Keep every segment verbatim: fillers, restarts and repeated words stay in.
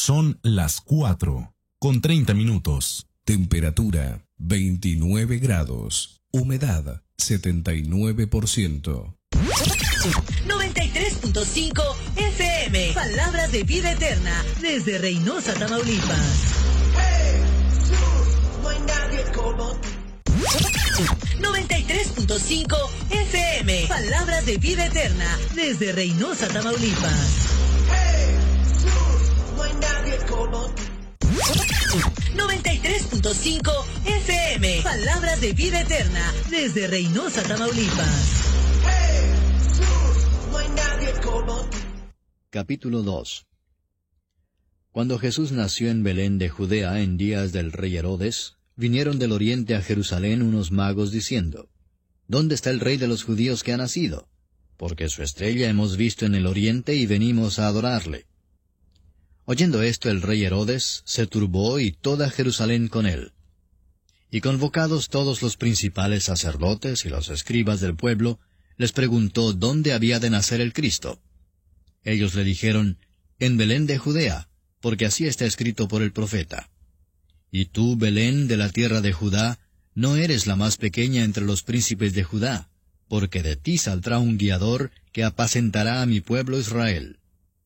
Son las cuatro, con treinta minutos. Temperatura veintinueve grados. Humedad setenta y nueve por ciento. noventa y tres punto cinco F M. Palabras de vida eterna. Desde Reynosa, Tamaulipas. No hay nadie como tú. noventa y tres punto cinco F M. Palabras de vida eterna. Desde Reynosa, Tamaulipas. No hay nadie como tú. noventa y tres punto cinco F M. Palabras de vida eterna. Desde Reynosa, Tamaulipas. No hay nadie como tú. Capítulo dos. Cuando Jesús nació en Belén de Judea en días del rey Herodes, vinieron del oriente a Jerusalén unos magos diciendo, ¿Dónde está el rey de los judíos que ha nacido? Porque su estrella hemos visto en el oriente y venimos a adorarle. Oyendo esto el rey Herodes se turbó y toda Jerusalén con él. Y convocados todos los principales sacerdotes y los escribas del pueblo, les preguntó dónde había de nacer el Cristo. Ellos le dijeron, en Belén de Judea, porque así está escrito por el profeta. Y tú, Belén, de la tierra de Judá, no eres la más pequeña entre los príncipes de Judá, porque de ti saldrá un guiador que apacentará a mi pueblo Israel.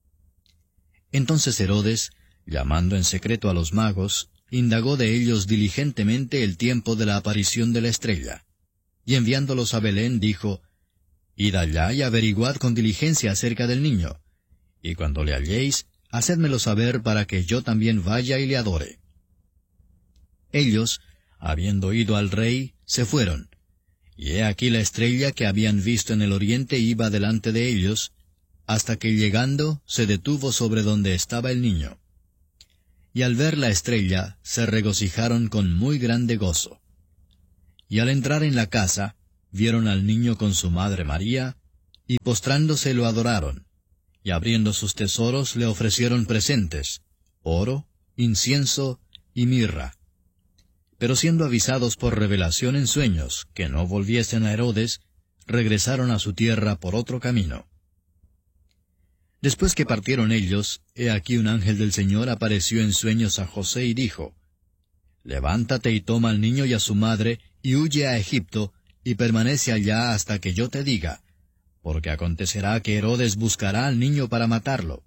Entonces Herodes, llamando en secreto a los magos, indagó de ellos diligentemente el tiempo de la aparición de la estrella. Y enviándolos a Belén, dijo, Id allá y averiguad con diligencia acerca del niño, y cuando le halléis, hacedmelo saber para que yo también vaya y le adore. Ellos, habiendo ido al rey, se fueron, y he aquí la estrella que habían visto en el oriente iba delante de ellos, hasta que llegando se detuvo sobre donde estaba el niño. Y al ver la estrella se regocijaron con muy grande gozo. Y al entrar en la casa, vieron al niño con su madre María, y postrándose lo adoraron, y abriendo sus tesoros le ofrecieron presentes, oro, incienso y mirra. Pero siendo avisados por revelación en sueños que no volviesen a Herodes, regresaron a su tierra por otro camino. Después que partieron ellos, he aquí un ángel del Señor apareció en sueños a José y dijo, Levántate y toma al niño y a su madre, y huye a Egipto, y permanece allá hasta que yo te diga, porque acontecerá que Herodes buscará al niño para matarlo.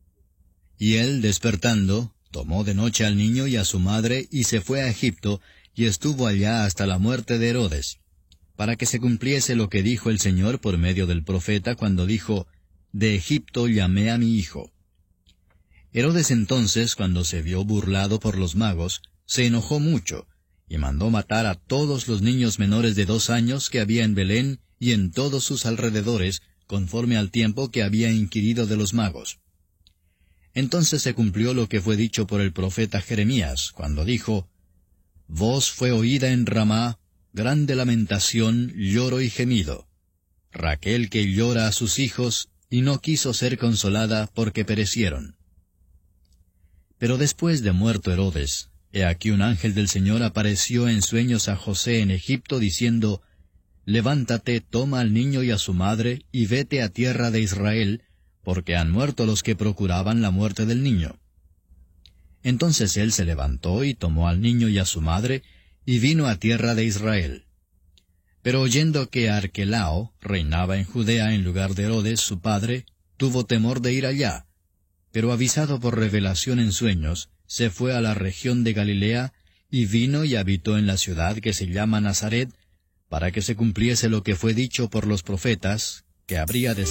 Y él, despertando, tomó de noche al niño y a su madre, y se fue a Egipto, y estuvo allá hasta la muerte de Herodes, para que se cumpliese lo que dijo el Señor por medio del profeta cuando dijo, De Egipto llamé a mi hijo. Herodes entonces, cuando se vio burlado por los magos, se enojó mucho, y mandó matar a todos los niños menores de dos años que había en Belén y en todos sus alrededores, conforme al tiempo que había inquirido de los magos. Entonces se cumplió lo que fue dicho por el profeta Jeremías, cuando dijo, Voz fue oída en Ramá, grande lamentación, lloro y gemido. Raquel que llora a sus hijos, y no quiso ser consolada porque perecieron. Pero después de muerto Herodes, he aquí un ángel del Señor apareció en sueños a José en Egipto, diciendo, Levántate, toma al niño y a su madre, y vete a tierra de Israel, porque han muerto los que procuraban la muerte del niño. Entonces él se levantó y tomó al niño y a su madre, y vino a tierra de Israel. Pero oyendo que Arquelao reinaba en Judea en lugar de Herodes su padre, tuvo temor de ir allá, pero avisado por revelación en sueños, se fue a la región de Galilea, y vino y habitó en la ciudad que se llama Nazaret, para que se cumpliese lo que fue dicho por los profetas, que habría de